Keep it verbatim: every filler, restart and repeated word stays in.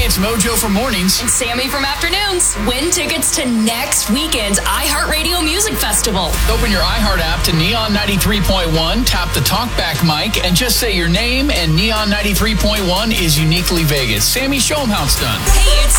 it's Mojo for mornings. And Sammy from afternoons. Win tickets to next weekend's iHeartRadio Music Festival. Open your iHeart app to Neon ninety-three point one, tap the talkback mic, and just say your name, and Neon ninety-three point one is uniquely Vegas. Sammy, show them how it's done. Hey, it's